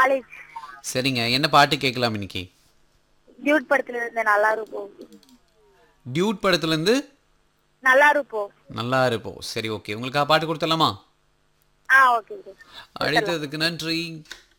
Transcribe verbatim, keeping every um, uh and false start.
College. சரிங்க. என்ன பாட்டு கேட்கலாம் இன்னைக்கு? டியூட் படத்துல இருந்த நல்லா இருப்போம். டியூட் படத்துலேருந்து நல்லா இருப்போம். நல்லா இருப்போம். சரி, ஓகே. உங்களுக்காக பாட்டு கொடுத்துடலாமா? ஆ ஓகே ப்ரோ. கொடுத்துடலாம். அழைத்ததுக்கு நன்றி.